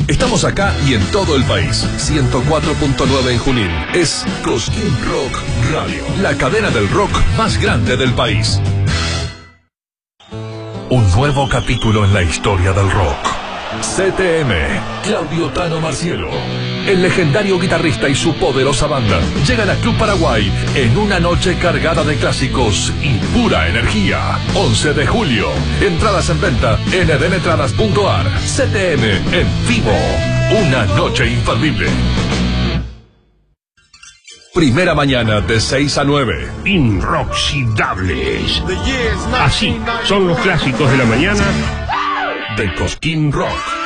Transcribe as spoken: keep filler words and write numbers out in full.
Estamos acá y en todo el país. ciento cuatro punto nueve en Junín. Es Cosquín Rock Radio, la cadena del rock más grande del país. Un nuevo capítulo en la historia del rock. C T M, Claudio Tano Marcielo, el legendario guitarrista y su poderosa banda, llegan a Club Paraguay en una noche cargada de clásicos y pura energía. once de julio, entradas en venta en edenetradas punto a r. C T M en vivo, una noche infalible. Primera mañana de seis a nueve. Inroxidables. Así son los clásicos de la mañana de Cosquín Rock.